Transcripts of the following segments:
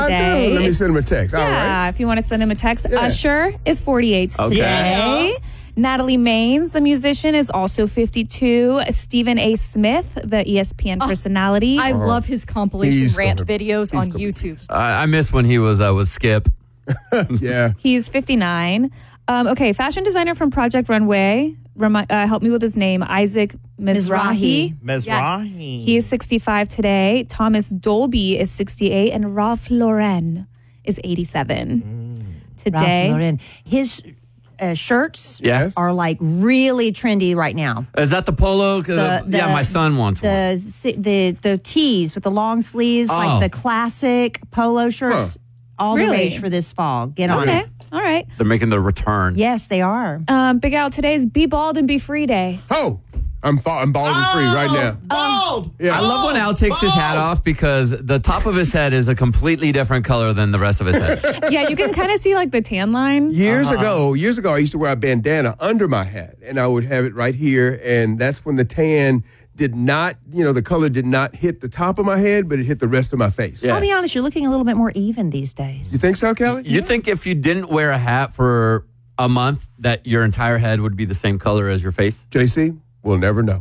today. I do. Let me send him a text. All right. If you want to send him a text. Yeah. Usher is 48 today. Yeah. Natalie Maines, the musician, is also 52. Stephen A. Smith, the ESPN personality. I love his compilation He's rant gonna- videos on gonna be YouTube. I miss when he was with Skip. Yeah. He's 59. Okay, fashion designer from Project Runway. Help me with his name. Isaac Mizrahi. Mizrahi. He is 65 today. Thomas Dolby is 68. And Ralph Lauren is 87 today. Ralph Lauren. His shirts Yes. are like really trendy right now. Is that the polo? 'Cause, yeah, my son wants one. The tees with the long sleeves, Oh. like the classic polo shirts, all the Really? rage for this fall. Get on Okay, it. all right. They're making the return. Yes, they are. Big Al, today's Be Bald and Be Free Day. Oh, I'm bald and free right now. Bald. Yeah. I love when Al takes his hat off because the top of his head is a completely different color than the rest of his head. Yeah, you can kind of see like the tan line. Years ago, I used to wear a bandana under my hat, and I would have it right here, and that's when the tan did not, the color did not hit the top of my head, but it hit the rest of my face. Yeah. I'll be honest, you're looking a little bit more even these days. You think so, Kelly? You think if you didn't wear a hat for a month that your entire head would be the same color as your face? JC, we'll never know.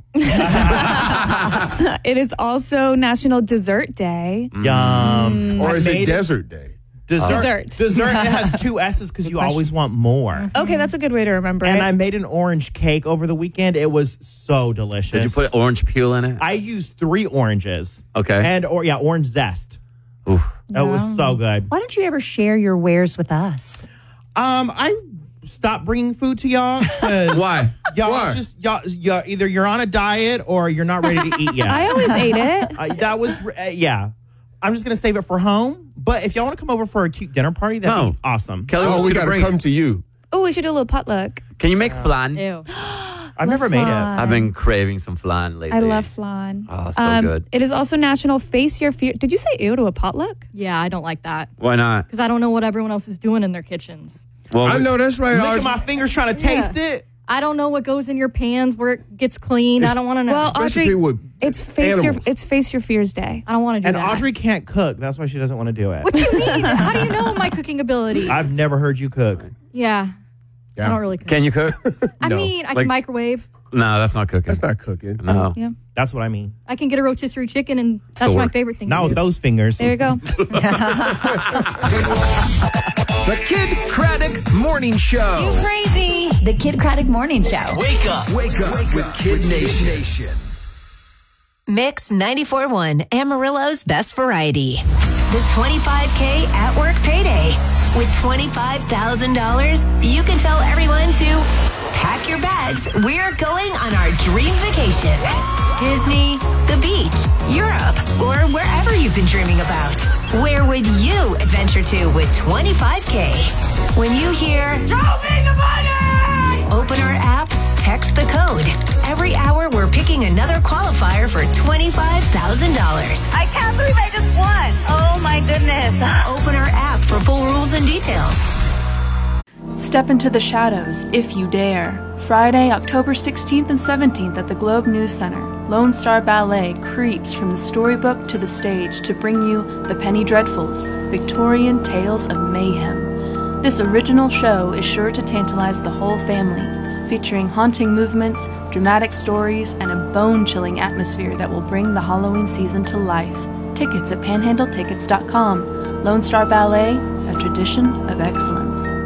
It is also National Dessert Day. Yum. Or I is it made Desert Day? Dessert. Dessert. It has two S's because you always want more. Okay, that's a good way to remember And it. I made an orange cake over the weekend. It was so delicious. Did you put orange peel in it? I used 3 oranges. Okay. And orange zest. Oof. It was so good. Why don't you ever share your wares with us? I stopped bringing food to y'all. 'Cause Why? Y'all Why? y'all either you're on a diet or you're not ready to eat yet. I always ate it. That was yeah. I'm just gonna save it for home. But if y'all want to come over for a cute dinner party, that'd be awesome. Kelly Oh, wants we you to got to bring come to you. Oh, we should do a little potluck. Can you make flan? Ew. I've never made it. I've been craving some flan lately. I love flan. Oh, so good. It is also National Face Your Fear. Did you say ew to a potluck? Yeah, I don't like that. Why not? Because I don't know what everyone else is doing in their kitchens. Well, I know that's right. Look Ours. at my fingers trying to taste it. I don't know what goes in your pans, where it gets clean. I don't want to know. Well, Especially Audrey, people with it's Face animals. Your Fears Day. I don't want to do And that. Audrey can't cook. That's why she doesn't want to do it. What you mean? How do you know my cooking ability? I've never heard you cook. Yeah. Yeah. I don't really cook. can you cook? I No. mean, I Like- can microwave. No, that's not cooking. That's not cooking. No. Yeah. That's what I mean. I can get a rotisserie chicken, and that's Still my work. favorite thing Not to with do. those fingers. There you go. The Kid Craddock Morning Show. Crazy. The Kid Craddock Morning Show. Wake up with Kid Nation. Mix 94.1 Amarillo's Best Variety. The 25K at work payday. With $25,000, you can tell everyone to pack your bags. We're going on our dream vacation. Disney, the beach, Europe, or wherever you've been dreaming about. Where would you adventure to with 25K? When you hear, "Show me the money!" Open our app, text the code. Every hour, we're picking another qualifier for $25,000. I can't believe I just won. Oh my goodness. Open our app for full rules and details. Step into the shadows, if you dare. Friday, October 16th and 17th at the Globe News Center, Lone Star Ballet creeps from the storybook to the stage to bring you The Penny Dreadfuls, Victorian Tales of Mayhem. This original show is sure to tantalize the whole family, featuring haunting movements, dramatic stories, and a bone-chilling atmosphere that will bring the Halloween season to life. Tickets at panhandletickets.com. Lone Star Ballet, a tradition of excellence.